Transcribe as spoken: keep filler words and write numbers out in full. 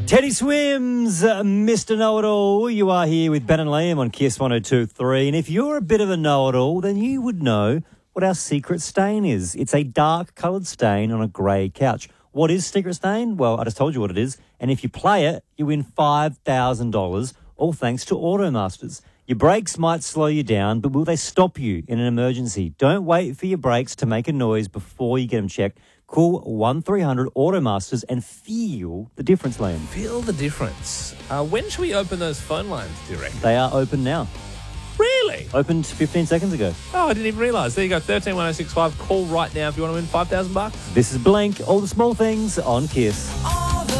Teddy Swims, uh, Mister Know-It-All. You are here with Ben and Liam on Kiss one oh two point three. And if you're a bit of a know-it-all, then you would know what our secret stain is. It's a dark coloured stain on a grey couch. What is secret stain? Well, I just told you what it is. And if you play it, you win five thousand dollars, all thanks to Automasters. Your brakes might slow you down, but will they stop you in an emergency? Don't wait for your brakes to make a noise before you get them checked. Call one three hundred Automasters and feel the difference, Liam. Feel the difference. Uh, when should we open those phone lines, do you reckon? They are open now. Really? Opened fifteen seconds ago. Oh, I didn't even realise. There you go, thirteen one oh six five. Call right now if you want to win five thousand bucks. This is Blank, all the small things on Kiss. Oh.